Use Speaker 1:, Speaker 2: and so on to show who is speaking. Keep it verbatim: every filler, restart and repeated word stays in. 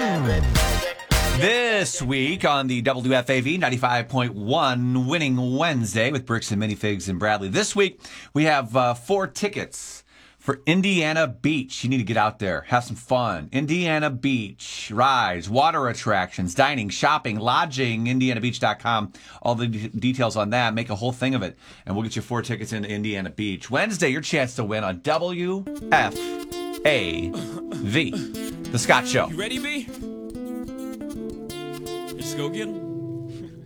Speaker 1: This week on the W F A V ninety-five point one Winning Wednesday with Bricks and Minifigs and Bradley. This week we have uh, four tickets for Indiana Beach. You need to get out there, have some fun. Indiana Beach, rides, water attractions, dining, shopping, lodging, indiana beach dot com. All the d- details on that. Make a whole thing of it. And we'll get you four tickets into Indiana Beach. Wednesday, your chance to win on W F A V. The Scott Show.
Speaker 2: You ready, B? Let's go get him.